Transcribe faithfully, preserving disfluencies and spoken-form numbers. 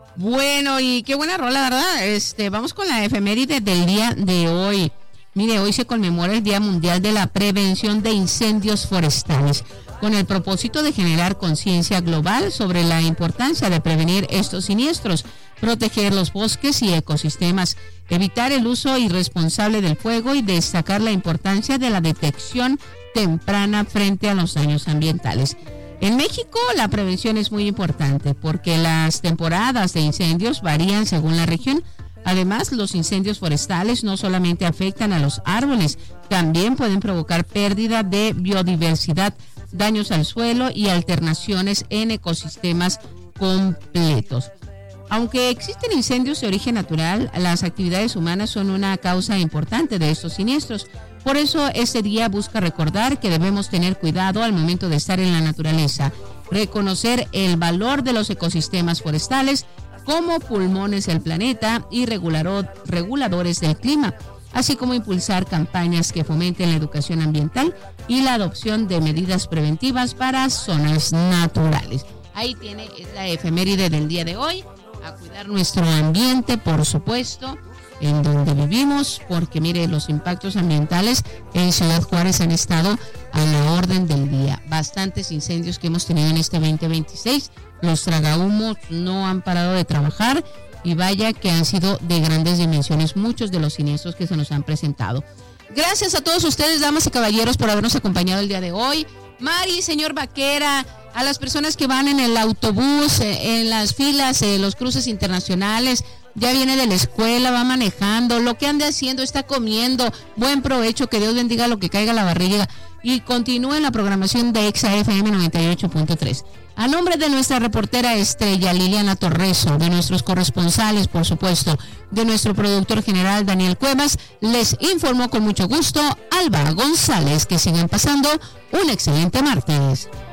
Bueno, y qué buena rola, ¿verdad? Este, vamos con la efeméride del día de hoy. Mire, hoy se conmemora el Día Mundial de la Prevención de Incendios Forestales, con el propósito de generar conciencia global sobre la importancia de prevenir estos siniestros, proteger los bosques y ecosistemas, evitar el uso irresponsable del fuego y destacar la importancia de la detección temprana frente a los daños ambientales. En México la prevención es muy importante porque las temporadas de incendios varían según la región. Además, los incendios forestales no solamente afectan a los árboles, también pueden provocar pérdida de biodiversidad, daños al suelo y alternaciones en ecosistemas completos. Aunque existen incendios de origen natural, las actividades humanas son una causa importante de estos siniestros. Por eso, este día busca recordar que debemos tener cuidado al momento de estar en la naturaleza, reconocer el valor de los ecosistemas forestales como pulmones del planeta y reguladores del clima, así como impulsar campañas que fomenten la educación ambiental y la adopción de medidas preventivas para zonas naturales. Ahí tiene la efeméride del día de hoy, a cuidar nuestro ambiente, por supuesto, en donde vivimos, porque mire, los impactos ambientales en Ciudad Juárez han estado a la orden del día. Bastantes incendios que hemos tenido en este veinte veintiséis, los tragahumos no han parado de trabajar y vaya que han sido de grandes dimensiones muchos de los siniestros que se nos han presentado. Gracias a todos ustedes, damas y caballeros, por habernos acompañado el día de hoy. Mari, señor Vaquera, a las personas que van en el autobús, en las filas, en los cruces internacionales, ya viene de la escuela, va manejando, lo que ande haciendo, está comiendo, buen provecho, que Dios bendiga lo que caiga a la barriga y continúe en la programación de Exa F M noventa y ocho punto tres. A nombre de nuestra reportera estrella Liliana Torreso, de nuestros corresponsales, por supuesto, de nuestro productor general Daniel Cuevas, les informó con mucho gusto Alba González. Que sigan pasando un excelente martes.